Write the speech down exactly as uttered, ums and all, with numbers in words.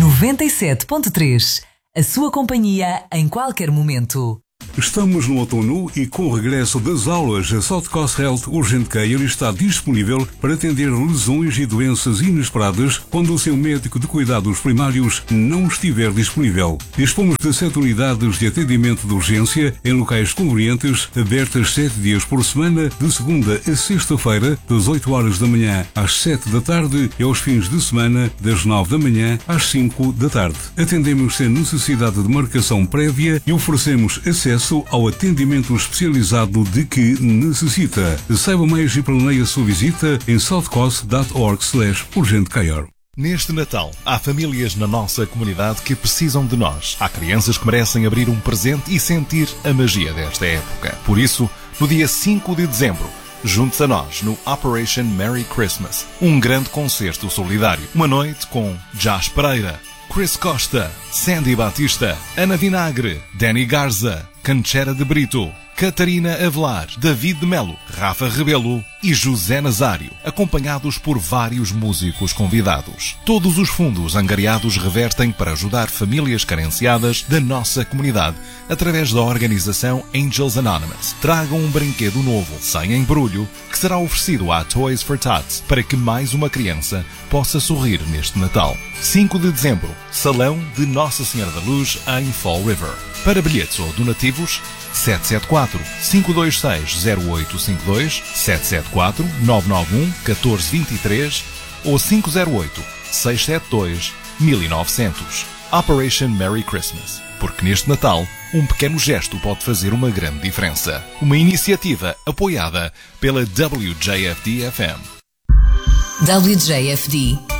noventa e sete ponto três. A sua companhia em qualquer momento. Estamos no outono e com o regresso das aulas, a South Coast Health Urgent Care está disponível para atender lesões e doenças inesperadas quando o seu médico de cuidados primários não estiver disponível. Dispomos de sete unidades de atendimento de urgência em locais convenientes, abertas sete dias por semana, de segunda a sexta-feira, das oito horas da manhã às sete da tarde e aos fins de semana, das nove da manhã às cinco da tarde. Atendemos sem necessidade de marcação prévia e oferecemos acesso ao atendimento especializado de que necessita. Saiba mais e planeie a sua visita em southcoast ponto org slash urgent care. Neste Natal, há famílias na nossa comunidade que precisam de nós. Há crianças que merecem abrir um presente e sentir a magia desta época. Por isso, no dia cinco de dezembro, junte-se a nós no Operation Merry Christmas, um grande concerto solidário. Uma noite com Josh Pereira, Chris Costa, Sandy Batista, Ana Vinagre, Danny Garza, Canchera de Brito, Catarina Avelar, David de Melo, Rafa Rebelo e José Nazário, acompanhados por vários músicos convidados. Todos os fundos angariados revertem para ajudar famílias carenciadas da nossa comunidade através da organização Angels Anonymous. Tragam um brinquedo novo, sem embrulho, que será oferecido à Toys for Tots para que mais uma criança possa sorrir neste Natal. cinco de dezembro, Salão de Nossa Senhora da Luz em Fall River. Para bilhetes ou donativos, sete sete quatro, cinco dois seis, zero oito cinco dois, sete sete quatro, nove nove um, um quatro dois três ou cinco zero oito, seis sete dois, mil e novecentos. Operation Merry Christmas. Porque neste Natal, um pequeno gesto pode fazer uma grande diferença. Uma iniciativa apoiada pela W J F D F M. W J F D